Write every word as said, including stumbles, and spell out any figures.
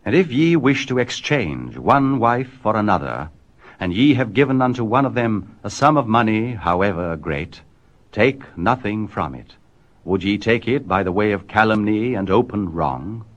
And if ye wish to exchange one wife for another, and ye have given unto one of them a sum of money, however great, take nothing from it. Would ye take it by the way of calumny and open wrong?